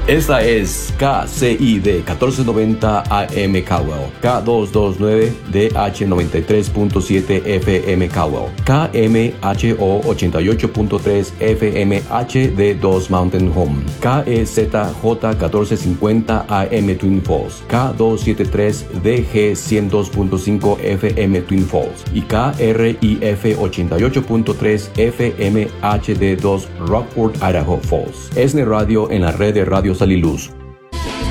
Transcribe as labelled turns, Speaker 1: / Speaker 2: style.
Speaker 1: Esta es KCID 1490 AM Caldwell, K229 DH 93.7 FM Caldwell, KMHO 88.3 FM HD2 Mountain Home, KEZJ 1450 AM Twin Falls, K273 DG 102.5 FM Twin Falls y KRIF 88.3 FM HD2 Rockford, Idaho Falls. ESNE Radio en la red de Radio Sal y Luz.